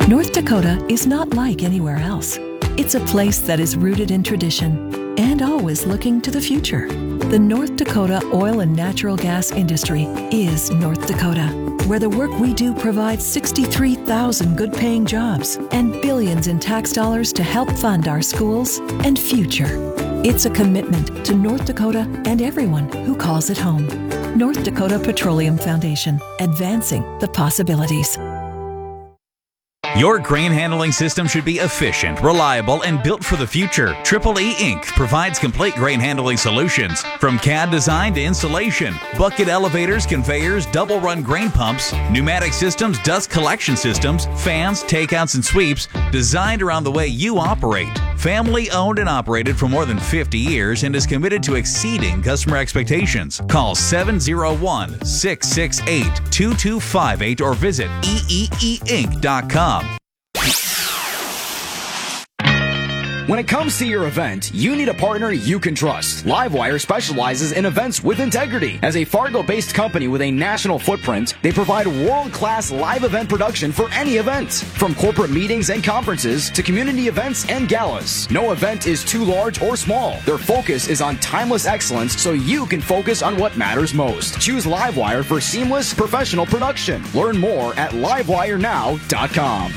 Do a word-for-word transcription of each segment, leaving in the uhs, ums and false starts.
North Dakota is not like anywhere else. It's a place that is rooted in tradition and always looking to the future. The North Dakota oil and natural gas industry is North Dakota, where the work we do provides sixty-three thousand good-paying jobs and billions in tax dollars to help fund our schools and future. It's a commitment to North Dakota and everyone who calls it home. North Dakota Petroleum Foundation, advancing the possibilities. Your grain handling system should be efficient, reliable, and built for the future. Triple E Incorporated provides complete grain handling solutions, from C A D design to installation, bucket elevators, conveyors, double-run grain pumps, pneumatic systems, dust collection systems, fans, takeouts, and sweeps, designed around the way you operate. Family owned and operated for more than fifty years and is committed to exceeding customer expectations. Call seven oh one, six six eight, two two five eight or visit E E E Inc dot com. When it comes to your event, you need a partner you can trust. Livewire specializes in events with integrity. As a Fargo-based company with a national footprint, they provide world-class live event production for any event. From corporate meetings and conferences to community events and galas, no event is too large or small. Their focus is on timeless excellence so you can focus on what matters most. Choose Livewire for seamless, professional production. Learn more at livewire now dot com.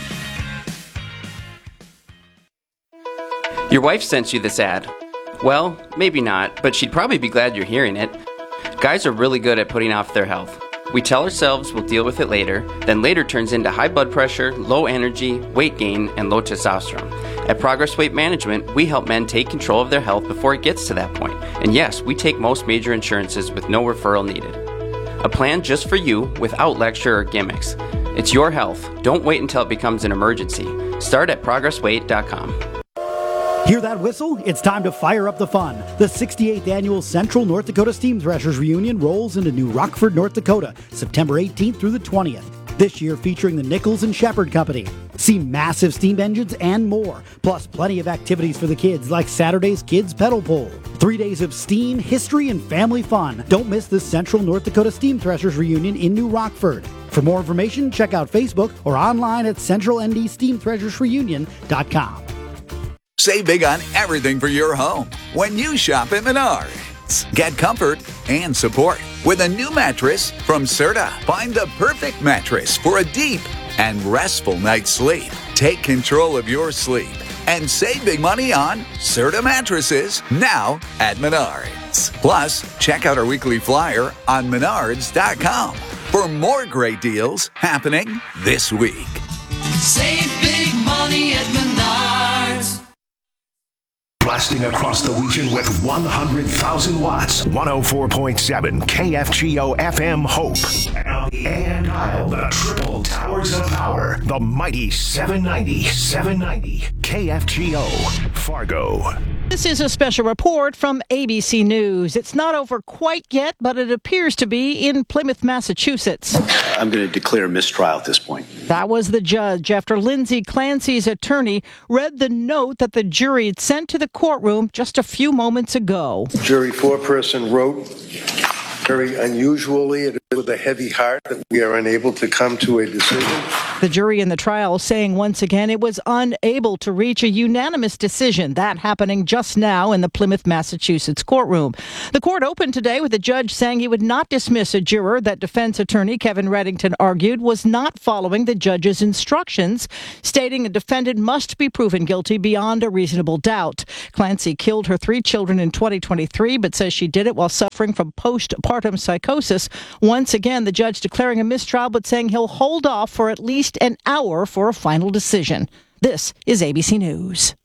Your wife sent you this ad. Well, maybe not, but she'd probably be glad you're hearing it. Guys are really good at putting off their health. We tell ourselves we'll deal with it later, then later turns into high blood pressure, low energy, weight gain, and low testosterone. At Progress Weight Management, we help men take control of their health before it gets to that point. And yes, we take most major insurances with no referral needed. A plan just for you without lecture or gimmicks. It's your health. Don't wait until it becomes an emergency. Start at progress weight dot com. Hear that whistle? It's time to fire up the fun. The sixty-eighth Annual Central North Dakota Steam Threshers Reunion rolls into New Rockford, North Dakota, September eighteenth through the twentieth. This year featuring the Nichols and Shepherd Company. See massive steam engines and more, plus plenty of activities for the kids like Saturday's Kids Pedal Pole. Three days of steam, history, and family fun. Don't miss the Central North Dakota Steam Threshers Reunion in New Rockford. For more information, check out Facebook or online at central n d steam threshers reunion dot com. Save big on everything for your home when you shop at Menards. Get comfort and support with a new mattress from Serta. Find the perfect mattress for a deep and restful night's sleep. Take control of your sleep and save big money on Serta mattresses now at Menards. Plus, check out our weekly flyer on menards dot com for more great deals happening this week. Save big money at Menards. Blasting across the region with one hundred thousand watts. one oh four point seven K F G O F M Hope. And on the A M dial, the triple towers of power. The mighty seven ninety, seven ninety K F G O Fargo. This is a special report from A B C News. It's not over quite yet, but it appears to be in Plymouth, Massachusetts. I'm going to declare mistrial at this point. That was the judge after Lindsay Clancy's attorney read the note that the jury had sent to the courtroom just a few moments ago. Jury foreperson wrote, very unusually, it is with a heavy heart that we are unable to come to a decision. The jury in the trial saying once again it was unable to reach a unanimous decision. That happening just now in the Plymouth, Massachusetts courtroom. The court opened today with the judge saying he would not dismiss a juror that defense attorney Kevin Reddington argued was not following the judge's instructions, stating a defendant must be proven guilty beyond a reasonable doubt. Clancy killed her three children in twenty twenty-three, but says she did it while suffering from postpartum psychosis. Once again, the judge declaring a mistrial, but saying he'll hold off for at least an hour for a final decision. This is A B C News.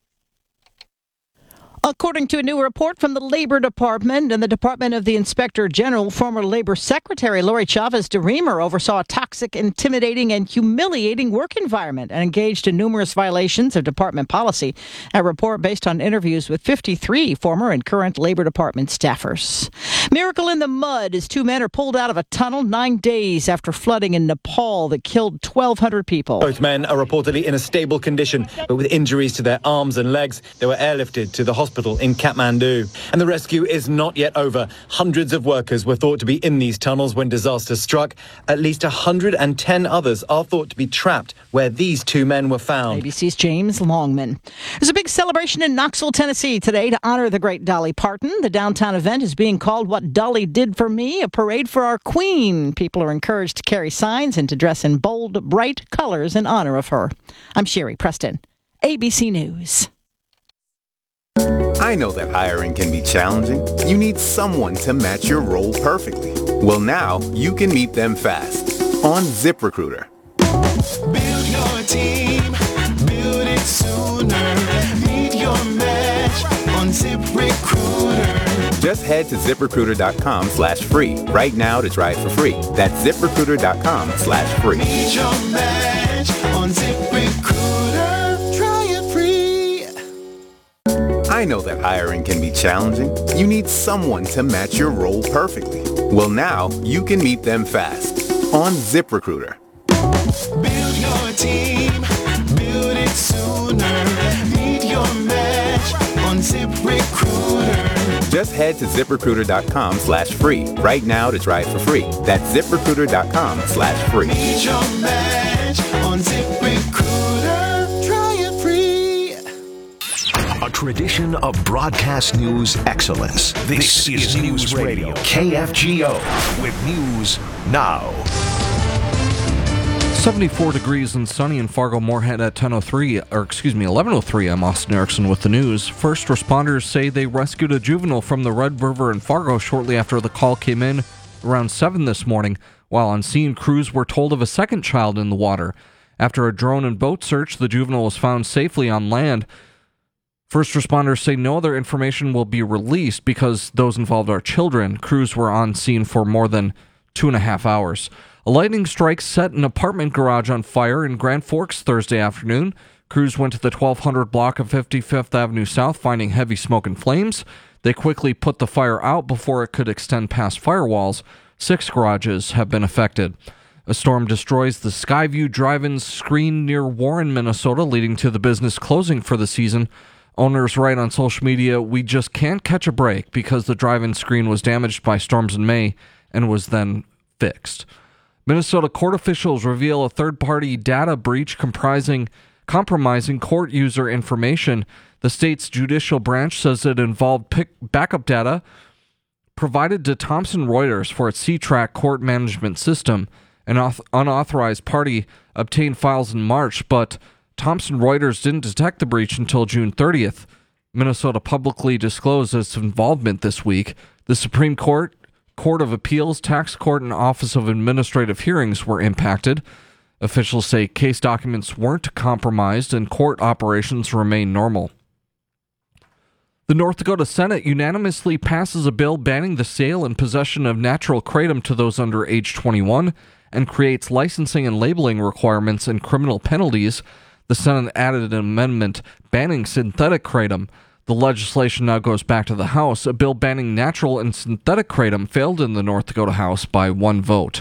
According to a new report from the Labor Department and the Department of the Inspector General, former Labor Secretary Lori Chavez DeRemer oversaw a toxic, intimidating, and humiliating work environment and engaged in numerous violations of department policy. A report based on interviews with fifty-three former and current Labor Department staffers. Miracle in the mud as two men are pulled out of a tunnel nine days after flooding in Nepal that killed twelve hundred people. Both men are reportedly in a stable condition, but with injuries to their arms and legs. They were airlifted to the hospital hospital in Kathmandu. And the rescue is not yet over. Hundreds of workers were thought to be in these tunnels when disaster struck. At least one hundred ten others are thought to be trapped where these two men were found. A B C's James Longman. There's a big celebration in Knoxville, Tennessee today to honor the great Dolly Parton. The downtown event is being called What Dolly Did for Me, a parade for our queen. People are encouraged to carry signs and to dress in bold, bright colors in honor of her. I'm Sherry Preston, A B C News. I know that hiring can be challenging. You need someone to match your role perfectly. Well, now you can meet them fast on ZipRecruiter. Build your team, build it sooner. Meet your match on ZipRecruiter. Just head to ZipRecruiter.com slash free right now to try it for free. That's ZipRecruiter.com slash free. Meet your match on ZipRecruiter. Try it free. I know that hiring can be challenging. You need someone to match your role perfectly. Well, now you can meet them fast on ZipRecruiter. Build your team, build it sooner. Meet your match on ZipRecruiter. Just head to ZipRecruiter.com slash free right now to try it for free. That's ZipRecruiter.com slash free. Meet your match on ZipRecruiter. Try it free. A tradition of broadcast news excellence. This, this is News Radio, K F G O, with News Now. seventy-four degrees and sunny in Fargo-Moorhead at ten oh three, or excuse me, eleven oh three. I'm Austin Erickson with the news. First responders say they rescued a juvenile from the Red River in Fargo shortly after the call came in around seven this morning. While on scene, crews were told of a second child in the water. After a drone and boat search, the juvenile was found safely on land. First responders say no other information will be released because those involved are children. Crews were on scene for more than two and a half hours. A lightning strike set an apartment garage on fire in Grand Forks Thursday afternoon. Crews went to the twelve hundred block of fifty-fifth Avenue South, finding heavy smoke and flames. They quickly put the fire out before it could extend past firewalls. Six garages have been affected. A storm destroys the Skyview Drive-In screen near Warren, Minnesota, leading to the business closing for the season. Owners write on social media, "We just can't catch a break because the drive-in screen was damaged by storms in May and was then fixed." Minnesota court officials reveal a third-party data breach comprising compromising court user information. The state's judicial branch says it involved pick backup data provided to Thomson Reuters for its C-Track court management system. An auth- unauthorized party obtained files in March, but Thomson Reuters didn't detect the breach until June thirtieth. Minnesota publicly disclosed its involvement this week. The Supreme Court, Court of Appeals, Tax Court, and Office of Administrative Hearings were impacted. Officials say case documents weren't compromised and court operations remain normal. The North Dakota Senate unanimously passes a bill banning the sale and possession of natural kratom to those under age twenty-one and creates licensing and labeling requirements and criminal penalties. The Senate added an amendment banning synthetic kratom. The legislation now goes back to the House. A bill banning natural and synthetic kratom failed in the North Dakota House by one vote.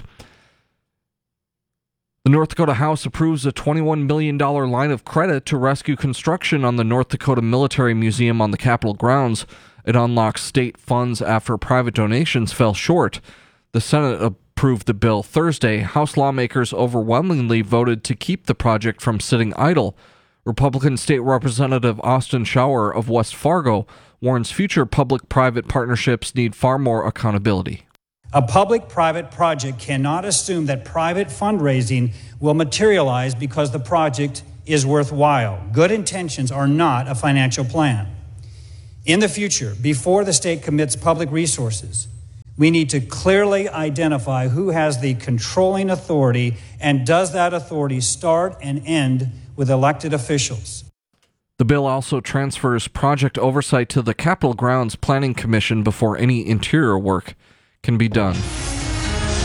The North Dakota House approves a twenty-one million dollars line of credit to rescue construction on the North Dakota Military Museum on the Capitol grounds. It unlocks state funds after private donations fell short. The Senate approved the bill Thursday. House lawmakers overwhelmingly voted to keep the project from sitting idle. Republican State Representative Austin Schauer of West Fargo warns future public-private partnerships need far more accountability. A public-private project cannot assume that private fundraising will materialize because the project is worthwhile. Good intentions are not a financial plan. In the future, before the state commits public resources, we need to clearly identify who has the controlling authority, and does that authority start and end with elected officials. The bill also transfers project oversight to the Capitol Grounds Planning Commission before any interior work can be done.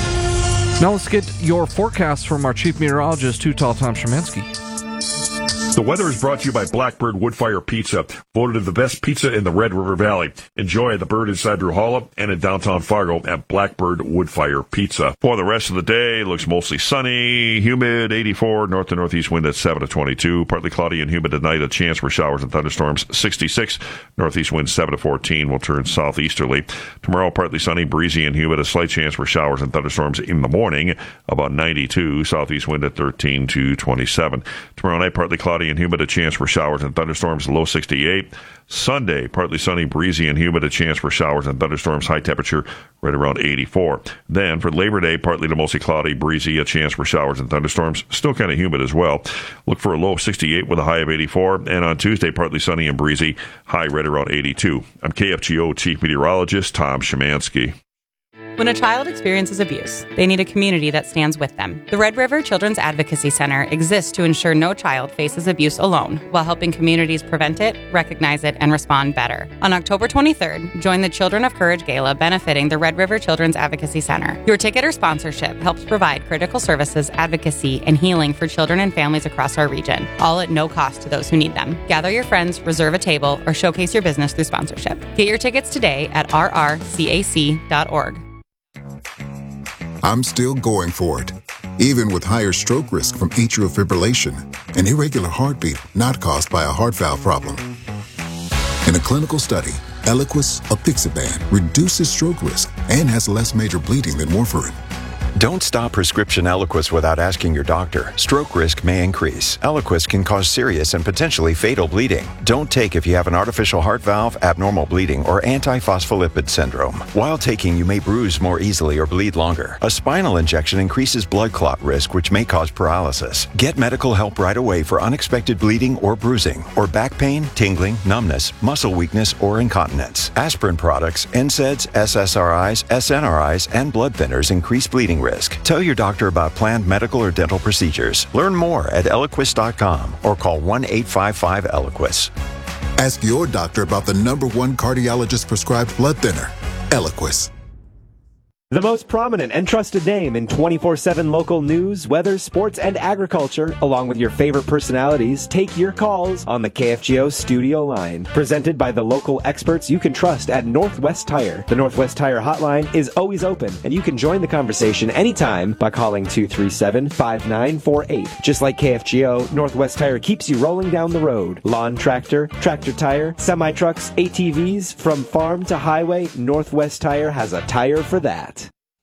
Now let's get your forecast from our chief meteorologist, Tutal Tom Szymanski. The weather is brought to you by Blackbird Woodfire Pizza, voted the best pizza in the Red River Valley. Enjoy the bird inside Ruhala and in downtown Fargo at Blackbird Woodfire Pizza. For the rest of the day, looks mostly sunny, humid, eighty-four, north to northeast wind at seven to twenty-two, partly cloudy and humid tonight, a chance for showers and thunderstorms, sixty-six, northeast wind seven to fourteen, will turn southeasterly. Tomorrow, partly sunny, breezy and humid, a slight chance for showers and thunderstorms in the morning, about ninety-two, southeast wind at thirteen to twenty-seven. Tomorrow night, partly cloudy and humid, a chance for showers and thunderstorms, low sixty-eight. Sunday, partly sunny, breezy and humid, a chance for showers and thunderstorms, high temperature right around eighty-four. Then for Labor Day, partly to mostly cloudy, breezy, a chance for showers and thunderstorms, still kind of humid as well. Look for a low of sixty-eight with a high of eighty-four. And on Tuesday, partly sunny and breezy, high right around eighty-two. I'm K F G O Chief Meteorologist Tom Szymanski. When a child experiences abuse, they need a community that stands with them. The Red River Children's Advocacy Center exists to ensure no child faces abuse alone, while helping communities prevent it, recognize it, and respond better. On October twenty-third, join the Children of Courage Gala benefiting the Red River Children's Advocacy Center. Your ticket or sponsorship helps provide critical services, advocacy, and healing for children and families across our region, all at no cost to those who need them. Gather your friends, reserve a table, or showcase your business through sponsorship. Get your tickets today at r r c a c dot org. I'm still going for it, even with higher stroke risk from atrial fibrillation, an irregular heartbeat not caused by a heart valve problem. In a clinical study, Eliquis, apixaban, reduces stroke risk and has less major bleeding than warfarin. Don't stop prescription Eliquis without asking your doctor. Stroke risk may increase. Eliquis can cause serious and potentially fatal bleeding. Don't take if you have an artificial heart valve, abnormal bleeding, or antiphospholipid syndrome. While taking, you may bruise more easily or bleed longer. A spinal injection increases blood clot risk, which may cause paralysis. Get medical help right away for unexpected bleeding or bruising, or back pain, tingling, numbness, muscle weakness, or incontinence. Aspirin products, N SAIDs, S S R Is, S N R Is, and blood thinners increase bleeding risk. Tell your doctor about planned medical or dental procedures. Learn more at eliquis dot com or call one eight five five Eliquis. Ask your doctor about the number one cardiologist prescribed blood thinner, Eliquis. The most prominent and trusted name in twenty-four seven local news, weather, sports, and agriculture, along with your favorite personalities, take your calls on the K F G O studio line. Presented by the local experts you can trust at Northwest Tire. The Northwest Tire hotline is always open, and you can join the conversation anytime by calling two three seven, five nine four eight. Just like K F G O, Northwest Tire keeps you rolling down the road. Lawn tractor, tractor tire, semi-trucks, A T Vs, from farm to highway, Northwest Tire has a tire for that.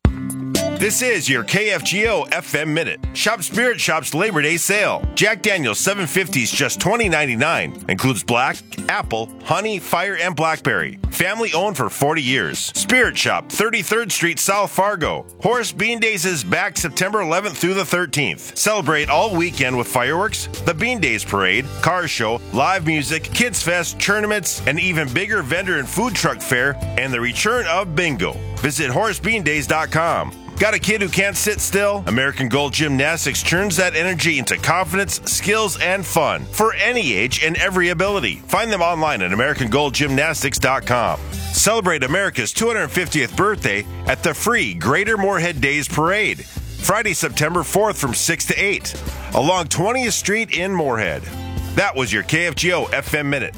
This is your K F G O F M Minute. Shop Spirit Shop's Labor Day sale. Jack Daniel's seven fifty is just twenty ninety-nine. Includes black, apple, honey, fire, and blackberry. Family owned for forty years. Spirit Shop, thirty-third Street, South Fargo. Horace Bean Days is back September eleventh through the thirteenth. Celebrate all weekend with fireworks, the Bean Days Parade, car show, live music, Kids Fest, tournaments, an even bigger vendor and food truck fair, and the return of bingo. Visit horace bean days dot com. Got a kid who can't sit still? American Gold Gymnastics turns that energy into confidence, skills, and fun for any age and every ability. Find them online at american gold gymnastics dot com. Celebrate America's two hundred fiftieth birthday at the free Greater Moorhead Days Parade, Friday, September fourth from six to eight, along twentieth Street in Moorhead. That was your K F G O F M Minute.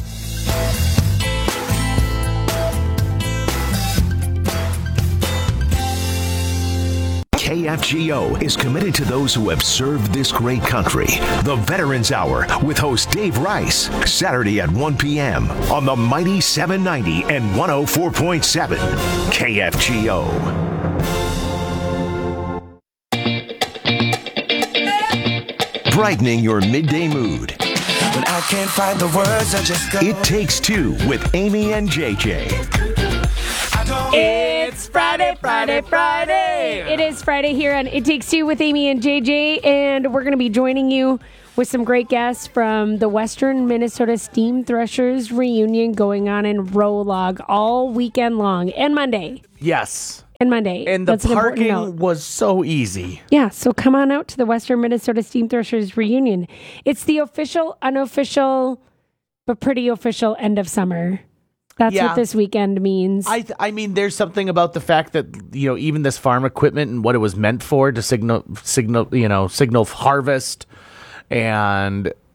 K F G O is committed to those who have served this great country. The Veterans Hour with host Dave Rice, Saturday at one p.m. on the mighty seven ninety and one oh four point seven K F G O. Brightening your midday mood. When I can't find the words, I just go. It Takes Two with Amy and J J. It's Friday, Friday, Friday. It is Friday here on It Takes Two with Amy and J J, and we're going to be joining you with some great guests from the Western Minnesota Steam Threshers reunion going on in Rolog all weekend long, and Monday. Yes. And Monday. And the That's an important parking note. was so easy. Yeah, so come on out to the Western Minnesota Steam Threshers reunion. It's the official, unofficial, but pretty official end of summer. That's Yeah. what this weekend means. I th- I mean, there's something about the fact that, you know, even this farm equipment and what it was meant for to signal, signal, you know, signal harvest. And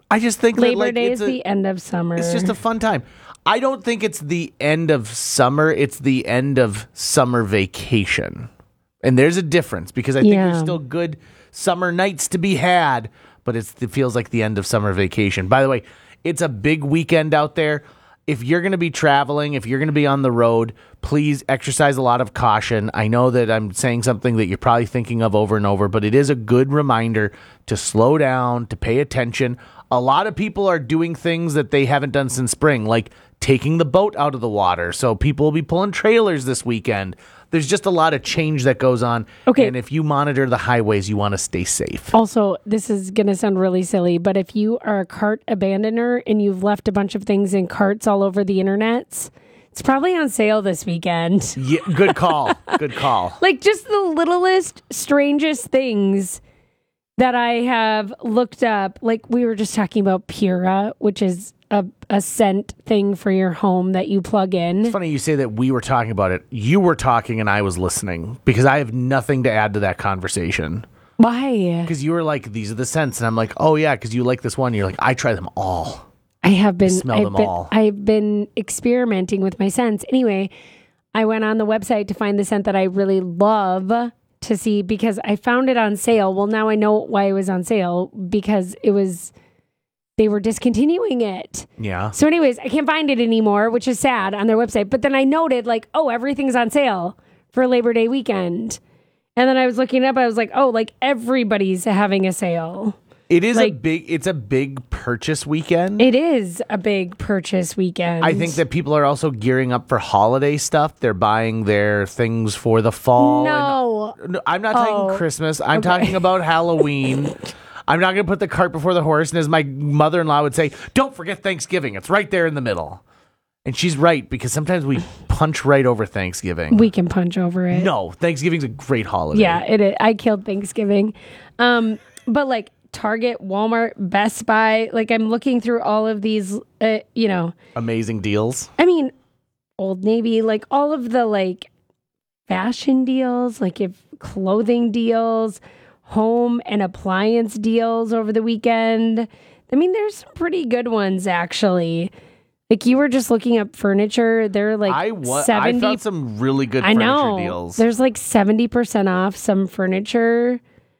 I just think that, Labor like, Day it's is a- the end of summer. It's just a fun time. I don't think it's the end of summer. It's the end of summer vacation. And there's a difference because I think Yeah. there's still good summer nights to be had, but it's, it feels like the end of summer vacation. By the way, it's a big weekend out there. If you're going to be traveling, if you're going to be on the road, please exercise a lot of caution. I know that I'm saying something that you're probably thinking of over and over, but it is a good reminder to slow down, to pay attention. A lot of people are doing things that they haven't done since spring, like taking the boat out of the water. So people will be pulling trailers this weekend. There's just a lot of change that goes on. Okay. And if you monitor the highways, you want to stay safe. Also, this is going to sound really silly, but if you are a cart abandoner and you've left a bunch of things in carts all over the internets, it's probably on sale this weekend. Yeah, good call. Good call. Like just the littlest, strangest things that I have looked up. Like we were just talking about Pura, which is a, a scent thing for your home that you plug in. It's funny you say that we were talking about it. You were talking and I was listening because I have nothing to add to that conversation. Why? Because you were like, these are the scents. And I'm like, oh, yeah, because you like this one. You're like, I try them all. I have been, smell I've them been, all. I've been experimenting with my scents. Anyway, I went on the website to find the scent that I really love to see because I found it on sale. Well, now I know why it was on sale because it was, they were discontinuing it. Yeah. So anyways, I can't find it anymore, which is sad on their website. But then I noted like, oh, everything's on sale for Labor Day weekend. And then I was looking up, I was like, oh, like everybody's having a sale. It is a Like- big, it's a big purchase weekend. It is a big purchase weekend. I think that people are also gearing up for holiday stuff. They're buying their things for the fall. No. And, no I'm not talking Oh, Christmas. I'm okay. talking about Halloween. I'm not going to put the cart before the horse. And as my mother-in-law would say, don't forget Thanksgiving. It's right there in the middle. And she's right because sometimes we punch right over Thanksgiving. We can punch over it. No, Thanksgiving's a great holiday. Yeah, it is. I killed Thanksgiving. Um, but like Target, Walmart, Best Buy, like I'm looking through all of these, uh, you know, Amazing deals. I mean, Old Navy, like all of the like fashion deals, like if clothing deals, home and appliance deals over the weekend. I mean, there's some pretty good ones actually. Like you were just looking up furniture, they're like I, wa- I seventy. found some really good I furniture know. deals. There's like seventy percent off some furniture.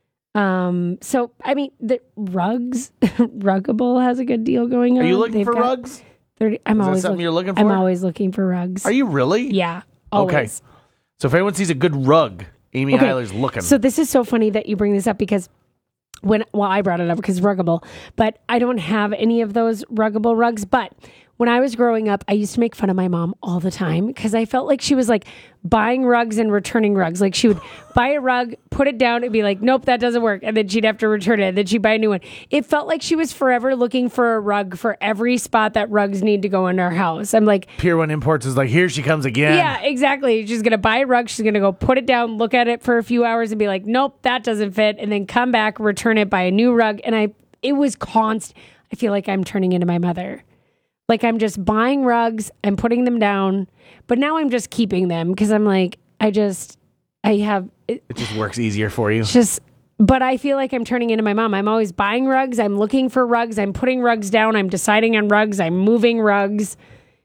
Um, so I mean, the rugs, Ruggable has a good deal going on. Are you looking They've for got rugs? thirty I'm Is that always something look- you're looking I'm for? always looking for rugs. Are you really? Yeah. Always. Okay. So if anyone sees a good rug, Amy Okay, Eiler's looking. So this is so funny that you bring this up because when, well, I brought it up because Ruggable, but I don't have any of those Ruggable rugs. But when I was growing up, I used to make fun of my mom all the time because I felt like she was like buying rugs and returning rugs. Like she would buy a rug, put it down, and be like, nope, that doesn't work. And then she'd have to return it. And then she'd buy a new one. It felt like she was forever looking for a rug for every spot that rugs need to go in our house. I'm like, Pier One Imports is like, here she comes again. yeah, exactly. She's going to buy a rug. She's going to go put it down, look at it for a few hours and be like, nope, that doesn't fit. And then come back, return it, buy a new rug. And I, it was constant. I feel like I'm turning into my mother. Like I'm just buying rugs, I'm putting them down, but now I'm just keeping them because I'm like, I just, I have, it, It just works easier for you. it's just, but I feel like I'm turning into my mom. I'm always buying rugs. I'm looking for rugs. I'm putting rugs down. I'm deciding on rugs. I'm moving rugs.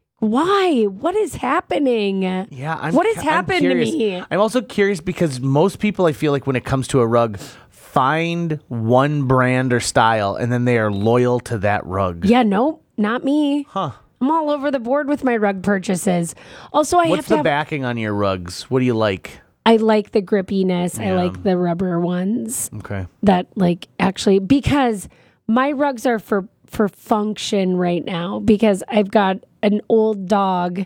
Why? What is happening? Yeah, I'm, what has I'm happened to curious. me? I'm also curious because most people, I feel like, when it comes to a rug, find one brand or style and then they are loyal to that rug. Yeah, nope, not me. Huh. I'm all over the board with my rug purchases. Also, I What's have to the have, backing on your rugs? What do you like? I like the grippiness. I Yeah. like the rubber ones. Okay. That like actually because my rugs are for for function right now because I've got an old dog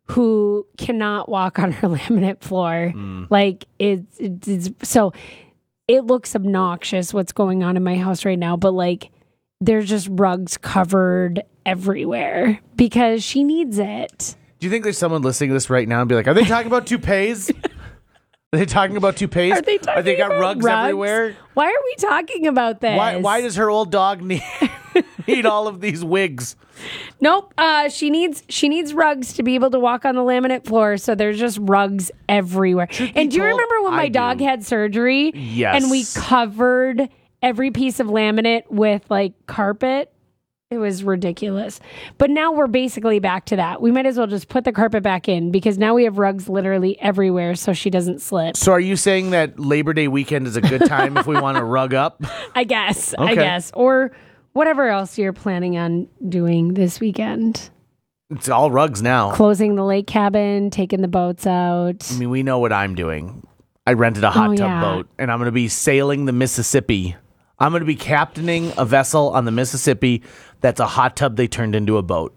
who cannot walk on her laminate floor. Mm. Like it's, it's, it's so it looks obnoxious what's going on in my house right now, but like there's just rugs covered everywhere because she needs it. Do you think there's someone listening to this right now and be like, are they talking about toupees? Are they talking about toupees? Are they talking Are they got about rugs, rugs? everywhere? Why are we talking about this? Why, why does her old dog need, need all of these wigs? Nope. Uh, she needs she needs rugs to be able to walk on the laminate floor. So there's just rugs everywhere. And do you told, remember when my I dog do. had surgery? Yes. And we covered every piece of laminate with like carpet. It was ridiculous. But now we're basically back to that. We might as well just put the carpet back in because now we have rugs literally everywhere so she doesn't slip. So are you saying that Labor Day weekend is a good time if we want to rug up? I guess. Okay. I guess. Or whatever else you're planning on doing this weekend. It's all rugs now. Closing the lake cabin, taking the boats out. I mean, we know what I'm doing. I rented a hot Oh, tub yeah. boat, and I'm going to be sailing the Mississippi. I'm going to be captaining a vessel on the Mississippi that's a hot tub they turned into a boat.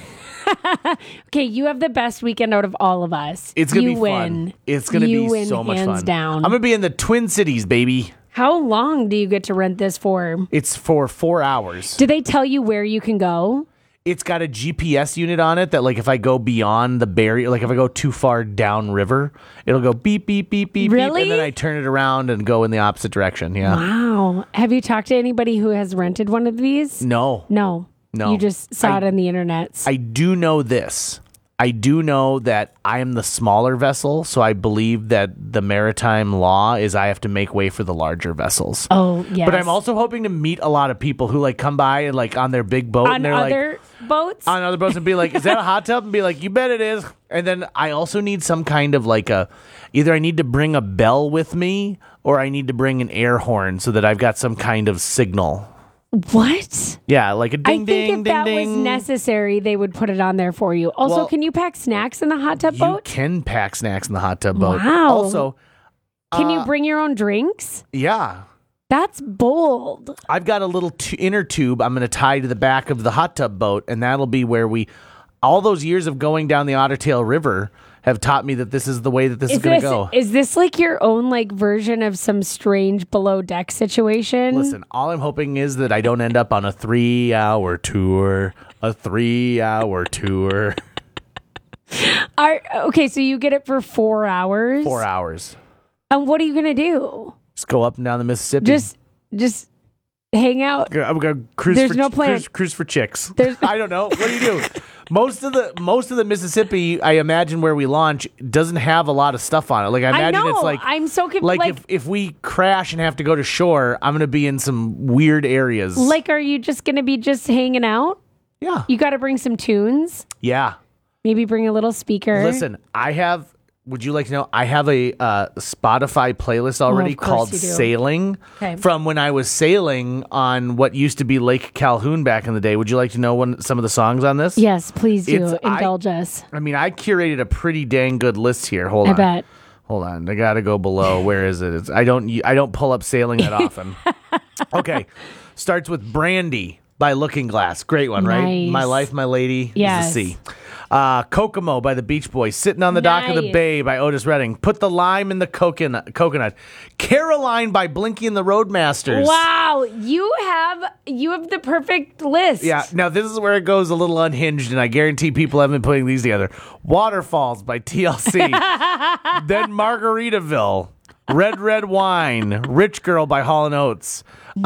Okay, you have the best weekend out of all of us. It's going to You be win. fun. It's going to You be win so much hands fun. down. I'm going to be in the Twin Cities, baby. How long do you get to rent this for? It's for four hours. Do they tell you where you can go? It's got a G P S unit on it that, like, if I go beyond the barrier, like if I go too far downriver, it'll go beep, beep, beep, beep, Really? beep, and then I turn it around and go in the opposite direction. Yeah. Wow. Have you talked to anybody who has rented one of these? No. No. No. You just saw I- it on the internet. I do know this. I do know that I am the smaller vessel, so I believe that the maritime law is I have to make way for the larger vessels. Oh, yes. But I'm also hoping to meet a lot of people who like come by and like on their big boat on and they're other like boats? on other boats and be like, "Is that a hot tub?" And be like, "You bet it is." And then I also need some kind of like a either I need to bring a bell with me or I need to bring an air horn so that I've got some kind of signal. What? Yeah, like a I ding think ding if ding that ding. was necessary, they would put it on there for you. Also, Well, can you pack snacks in the hot tub you boat? can pack snacks in the hot tub boat. Wow. Also, Can you uh, bring your own drinks? yeah. That's bold. I've got a little t- inner tube I'm going to tie to the back of the hot tub boat, and that'll be where we, all those years of going down the Otter Tail River have taught me that this is the way that this is, Is going this to go. is this like your own like version of some strange below deck situation? Listen, all I'm hoping is that I don't end up on a three hour tour, a three hour tour. Are, okay, so you get it for four hours. Four hours. And what are you gonna do? Just go up and down the Mississippi. Just, just hang out. I'm going to cruise There's for no plan. Cruise, cruise for chicks. There's- I don't know. What do you do? Most of the most of the Mississippi, I imagine, where we launch doesn't have a lot of stuff on it. Like I I imagine know. it's like I'm so conf- like, like- if if we crash and have to go to shore, I'm going to be in some weird areas. Like, are you just gonna be just hanging out? Yeah. You got to bring some tunes. Yeah. Maybe bring a little speaker. Listen, I have. Would you like to know? I have a uh, Spotify playlist already of course called you do. "Sailing" Okay. from when I was sailing on what used to be Lake Calhoun back in the day. Would you like to know one, some of the songs on this? Yes, please do. It's- I- Indulge us. I mean, I curated a pretty dang good list here. Hold I on. bet. Hold on. I gotta go below. Where is it? It's, I don't. I don't pull up "Sailing" that often. Okay. Starts with "Brandy" by Looking Glass. Great one, right? Nice. My Life, My Lady Yes. is the sea. Uh, Kokomo by the Beach Boys. Sitting on the Dock of the Nice. Bay by Otis Redding. Put the Lime in the coconut. coconut. Caroline by Blinky and the Roadmasters. Wow, you have you have the perfect list. Yeah, now this is where it goes a little unhinged, and I guarantee people haven't been putting these together. Waterfalls by T L C. Then Margaritaville. Red Red Wine. Rich Girl by Hall and Oates.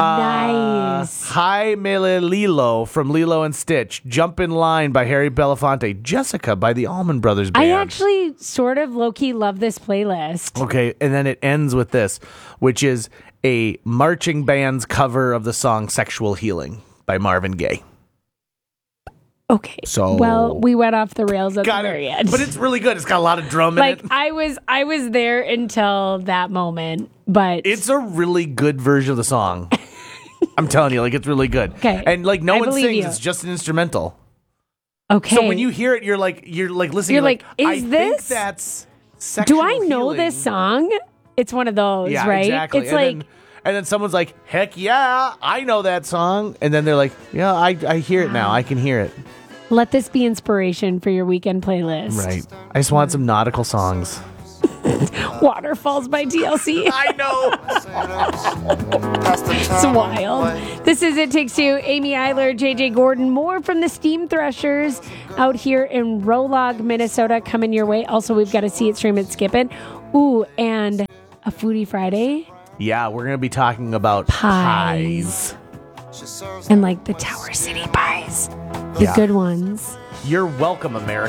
Nice. Uh, Hi Mele Lilo from Lilo and Stitch. Jump in Line by Harry Belafonte. Jessica by the Allman Brothers Band. I actually sort of low key love this playlist. Okay, and then it ends with this, which is a marching band's cover of the song Sexual Healing by Marvin Gaye. Okay. So Well, we went off the rails at Got the it. very end. But it's really good. It's got a lot of drum in like it. I was I was there until that moment, but It's a really good version of the song. I'm telling you, like, it's really good. Okay. And like no I one believe sings, you. it's just an instrumental. okay. So when you hear it, you're like you're like listening. You're like, like, I is think this- that's sexual Do I know healing. this song? It's one of those, Yeah, right? exactly. It's and like then, and then someone's like, "Heck yeah, I know that song." And then they're like, "Yeah, I I hear it now. I can hear it." let this be inspiration for your weekend playlist. Right. I just want some nautical songs. Waterfalls by T L C. I know. It's wild. This is It Takes Two. Amy Eiler, J J Gordon. More from the Steam Threshers out here in Rolog, Minnesota, coming your way. Also, we've got to see it, stream it, skip it. Ooh, and a Foodie Friday. Yeah, we're gonna be talking about Pies. pies. And like the Tower City pies. The Yeah. good ones. You're welcome, America.